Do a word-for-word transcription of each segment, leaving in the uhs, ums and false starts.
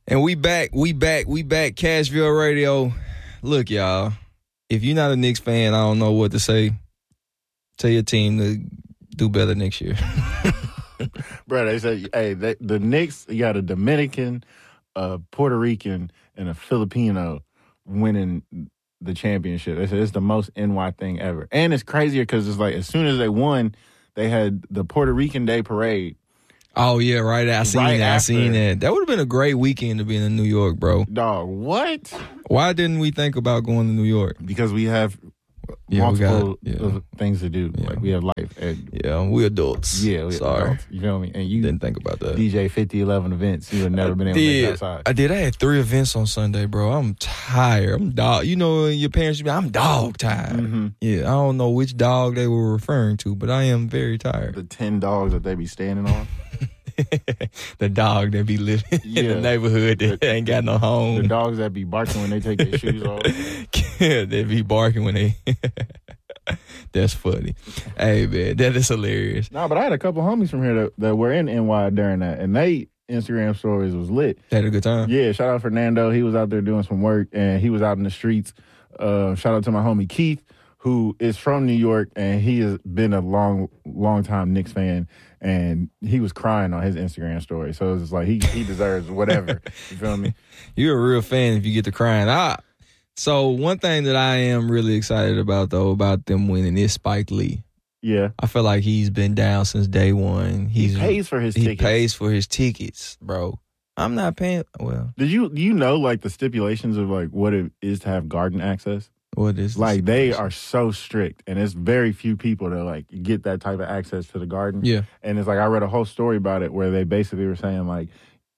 And we back, we back, we back. Cashville Radio. Look, y'all, if you're not a Knicks fan, I don't know what to say. Tell your team to do better next year. Bro, they said, hey, they, the Knicks, you got a Dominican, a Puerto Rican, and a Filipino winning the championship. They said it's the most N Y thing ever. And it's crazier because it's like as soon as they won, they had the Puerto Rican Day Parade. Oh, yeah, right. I seen Right that. after. I seen that. That would have been a great weekend to be in New York, bro. Dog, what? Why didn't we think about going to New York? Because we have Yeah, we multiple got it. Yeah. things to do. Yeah. Like we have life. And Yeah, we adults. yeah, we Sorry. adults, you feel me? And you Didn't think about that. D J fifty eleven events. You have never been able to did. make outside. I did. I had three events on Sunday, bro. I'm tired. I'm dog. You know, your parents, be, I'm dog tired. Mm-hmm. Yeah, I don't know which dog they were referring to, but I am very tired. The ten dogs that they be standing on. The dog that be living in Yeah. the neighborhood that The- ain't got no home. The dogs that be barking when they take their shoes off. Yeah, they be barking when they. That's funny. Hey, man, that is hilarious. No, but I had a couple homies from here that, that were in N Y during that, and they Instagram stories was lit. Had a good time. Yeah, shout out Fernando. He was out there doing some work, and he was out in the streets. Uh, shout out to my homie Keith, who is from New York, and he has been a long, long time Knicks fan, and he was crying on his Instagram story. So it's just like he he deserves whatever. You feel me? You're a real fan if you get to crying. I, so one thing that I am really excited about, though, about them winning is Spike Lee. Yeah. I feel like he's been down since day one. He's, He pays for his he tickets. pays for his tickets, bro. I'm not paying. Well, Did you do you know like the stipulations of like what it is to have garden access? what is Like they are so strict, and it's very few people that like get that type of access to the garden. Yeah. And it's like I read a whole story about it where they basically were saying like,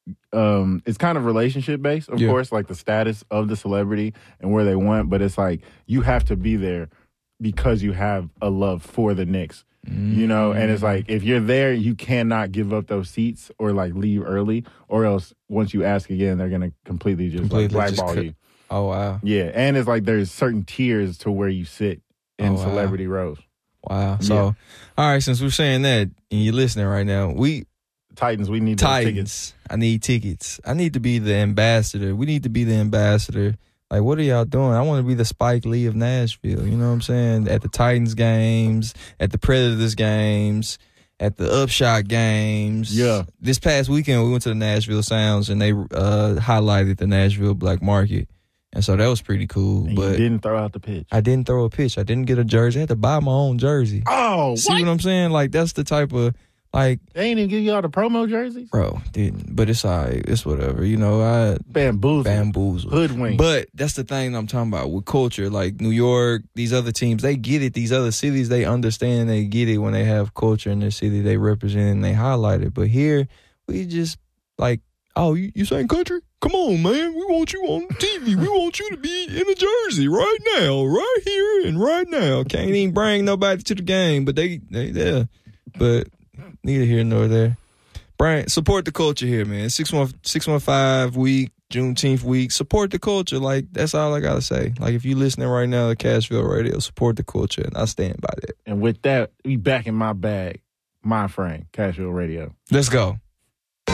um, it's kind of relationship based, of Yeah. course, like the status of the celebrity and where they went, but it's like you have to be there because you have a love for the Knicks. You know, and it's like if you're there, you cannot give up those seats or like leave early, or else once you ask again, they're gonna completely just Completely like just blackball cut- you. Oh, wow. Yeah, and it's like there's certain tiers to where you sit in Oh, wow. celebrity rows. Wow. So, Yeah. all right, since we're saying that and you're listening right now, we Titans, we need those tickets. Titans. I need tickets. I need to be the ambassador. We need to be the ambassador. Like, what are y'all doing? I want to be the Spike Lee of Nashville. You know what I'm saying? At the Titans games, at the Predators games, at the Upshot games. Yeah. This past weekend, we went to the Nashville Sounds, and they uh, highlighted the Nashville Black Market. And so that was pretty cool. And but you didn't throw out the pitch. I didn't throw a pitch. I didn't get a jersey. I had to buy my own jersey. Oh, See what? what I'm saying? Like, that's the type of, like, They ain't even give you all the promo jerseys? bro, didn't. But it's all right. It's whatever. You know, I Bamboozled. bamboozled. Hoodwink. But that's the thing I'm talking about with culture. Like New York, these other teams, they get it. These other cities, they understand, they get it when they have culture in their city. They represent and they highlight it. But here, we just like, oh, you, you saying country? Come on, man. We want you on T V. We want you to be in a jersey right now, right here and right now. Can't even bring nobody to the game, but they they there. But neither here nor there. Brian, support the culture here, man. six one five week, Juneteenth week. Support the culture. Like, that's all I got to say. Like, if you listening right now to Cashville Radio, support the culture, and I stand by that. And with that, we back in my bag. My friend, Cashville Radio. Let's go. They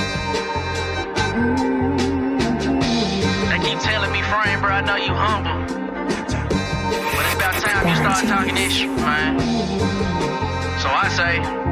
keep telling me, friend, bro, I know you humble. But it's about time you start talking this shit, man. So I say,